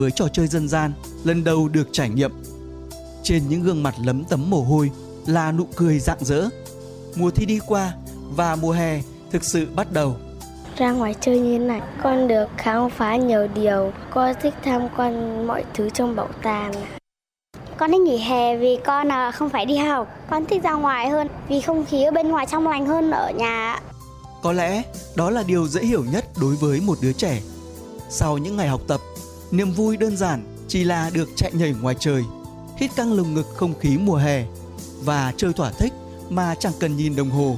với trò chơi dân gian lần đầu được trải nghiệm. Trên những gương mặt lấm tấm mồ hôi là nụ cười rạng rỡ. Mùa thi đi qua và mùa hè thực sự bắt đầu. Ra ngoài chơi như thế này, con được khám phá nhiều điều. Con thích tham quan mọi thứ trong bảo tàng. Con thích nghỉ hè vì con không phải đi học. Con thích ra ngoài hơn vì không khí ở bên ngoài trong lành hơn ở nhà. Có lẽ đó là điều dễ hiểu nhất đối với một đứa trẻ. Sau những ngày học tập, niềm vui đơn giản chỉ là được chạy nhảy ngoài trời, hít căng lồng ngực không khí mùa hè và chơi thỏa thích mà chẳng cần nhìn đồng hồ.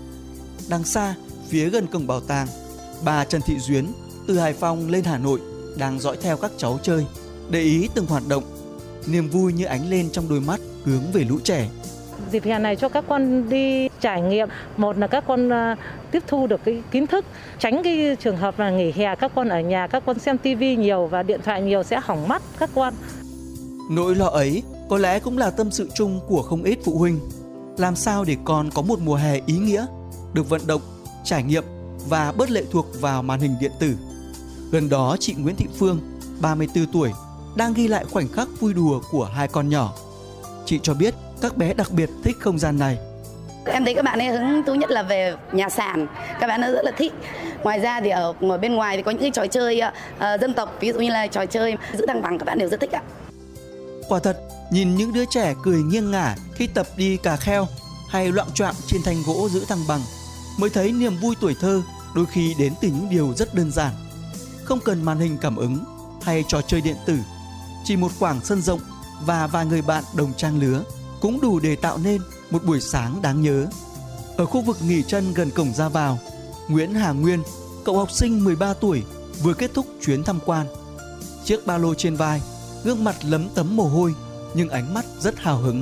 Đằng xa, phía gần cổng bảo tàng, bà Trần Thị Duyến từ Hải Phòng lên Hà Nội đang dõi theo các cháu chơi, để ý từng hoạt động. Niềm vui như ánh lên trong đôi mắt hướng về lũ trẻ. Dịp hè này cho các con đi trải nghiệm, một là các con tiếp thu được cái kiến thức, tránh cái trường hợp là nghỉ hè các con ở nhà, các con xem tivi nhiều và điện thoại nhiều sẽ hỏng mắt các con. Nỗi lo ấy có lẽ cũng là tâm sự chung của không ít phụ huynh. Làm sao để con có một mùa hè ý nghĩa, được vận động, trải nghiệm và bớt lệ thuộc vào màn hình điện tử. Gần đó chị Nguyễn Thị Phương, 34 tuổi, đang ghi lại khoảnh khắc vui đùa của hai con nhỏ. Chị cho biết các bé đặc biệt thích không gian này. Em thấy các bạn ấy hứng thú nhất là về nhà sàn, các bạn ấy rất là thích. Ngoài ra thì ở bên ngoài thì có những cái trò chơi dân tộc, ví dụ như là trò chơi giữ thăng bằng, các bạn đều rất thích ạ. Quả thật, nhìn những đứa trẻ cười nghiêng ngả khi tập đi cà kheo hay loạng choạng trên thanh gỗ giữ thăng bằng, mới thấy niềm vui tuổi thơ đôi khi đến từ những điều rất đơn giản. Không cần màn hình cảm ứng hay trò chơi điện tử, chỉ một khoảng sân rộng và vài người bạn đồng trang lứa cũng đủ để tạo nên một buổi sáng đáng nhớ. Ở khu vực nghỉ chân gần cổng ra vào, Nguyễn Hà Nguyên, cậu học sinh 13 tuổi vừa kết thúc chuyến tham quan. Chiếc ba lô trên vai, gương mặt lấm tấm mồ hôi nhưng ánh mắt rất hào hứng.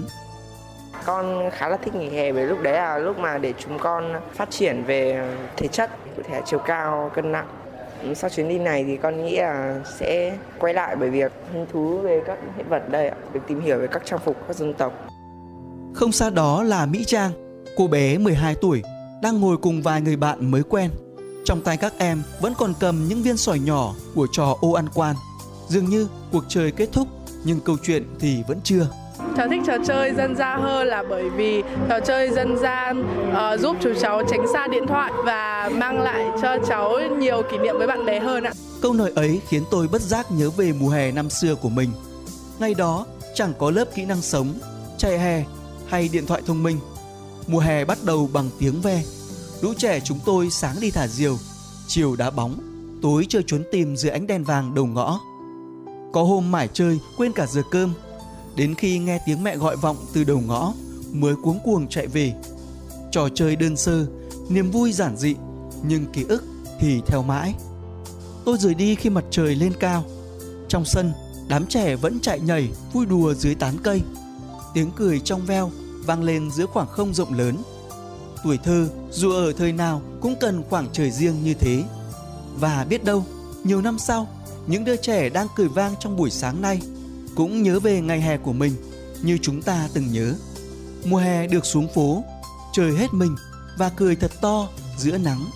Con khá là thích nghỉ hè bởi lúc đấy là lúc mà để chúng con phát triển về thể chất, cụ thể chiều cao, cân nặng. Sau chuyến đi này thì con nghĩ là sẽ quay lại bởi việc hứng thú về các hiện vật đây ạ, được tìm hiểu về các trang phục các dân tộc. Không xa đó là Mỹ Trang, cô bé 12 tuổi, đang ngồi cùng vài người bạn mới quen. Trong tay các em vẫn còn cầm những viên sỏi nhỏ của trò ô ăn quan. Dường như cuộc chơi kết thúc nhưng câu chuyện thì vẫn chưa. Cháu thích trò chơi dân gian hơn là bởi vì trò chơi dân gian giúp chúng cháu tránh xa điện thoại và mang lại cho cháu nhiều kỷ niệm với bạn bè hơn ạ. Câu nói ấy khiến tôi bất giác nhớ về mùa hè năm xưa của mình. Ngày đó chẳng có lớp kỹ năng sống, chạy hè hay điện thoại thông minh. Mùa hè bắt đầu bằng tiếng ve. Lũ trẻ chúng tôi sáng đi thả diều, chiều đá bóng, tối chơi trốn tìm dưới ánh đèn vàng đầu ngõ. Có hôm mải chơi quên cả giờ cơm. Đến khi nghe tiếng mẹ gọi vọng từ đầu ngõ mới cuống cuồng chạy về. Trò chơi đơn sơ, niềm vui giản dị, nhưng ký ức thì theo mãi. Tôi rời đi khi mặt trời lên cao. Trong sân, đám trẻ vẫn chạy nhảy, vui đùa dưới tán cây. Tiếng cười trong veo vang lên giữa khoảng không rộng lớn. Tuổi thơ dù ở thời nào cũng cần khoảng trời riêng như thế. Và biết đâu, nhiều năm sau, những đứa trẻ đang cười vang trong buổi sáng nay cũng nhớ về ngày hè của mình như chúng ta từng nhớ. Mùa hè được xuống phố, chơi hết mình và cười thật to giữa nắng.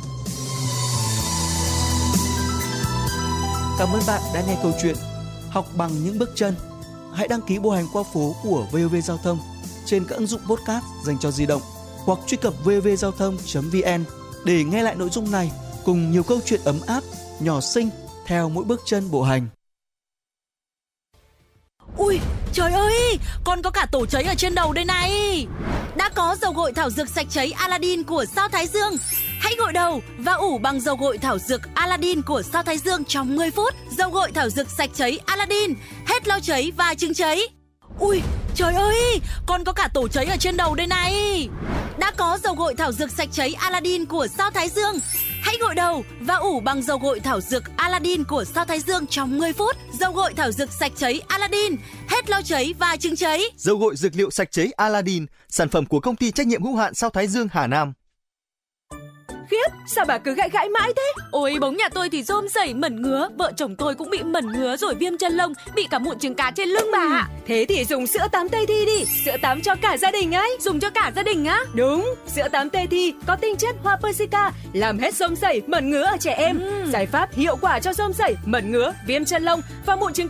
Cảm ơn bạn đã nghe câu chuyện Học bằng những bước chân. Hãy đăng ký bộ hành qua phố của VOV Giao thông trên các ứng dụng podcast dành cho di động hoặc truy cập vovgiao thông.vn để nghe lại nội dung này cùng nhiều câu chuyện ấm áp, nhỏ xinh theo mỗi bước chân bộ hành. Ui, trời ơi, con có cả tổ cháy ở trên đầu đây này. Đã có dầu gội thảo dược sạch cháy Aladdin của Sao Thái Dương. Hãy gội đầu và ủ bằng dầu gội thảo dược Aladdin của Sao Thái Dương trong 10 phút. Dầu gội thảo dược sạch cháy Aladdin, hết lau cháy và chứng cháy. Ui, trời ơi, con có cả tổ cháy ở trên đầu đây này. Đã có dầu gội thảo dược sạch cháy Aladdin của Sao Thái Dương. Hãy gội đầu và ủ bằng dầu gội thảo dược Aladdin của Sao Thái Dương trong 10 phút. Dầu gội thảo dược sạch cháy Aladdin, hết lau cháy và chứng cháy. Dầu gội dược liệu sạch cháy Aladdin, sản phẩm của công ty trách nhiệm hữu hạn Sao Thái Dương Hà Nam. Khiếp, sao bà cứ gãi gãi mãi thế? Ôi, bóng nhà tôi thì rôm rẩy mẩn ngứa, vợ chồng tôi cũng bị mẩn ngứa rồi viêm chân lông, bị cả mụn trứng cá trên lưng bà ạ. Thế thì dùng sữa tắm Tây Thi đi, sữa tắm cho cả gia đình ấy. Dùng cho cả gia đình á? Đúng, sữa tắm Tây Thi có tinh chất hoa persica, làm hết rôm rẩy, mẩn ngứa ở trẻ em. Giải pháp hiệu quả cho rôm rẩy, mẩn ngứa, viêm chân lông và mụn trứng cá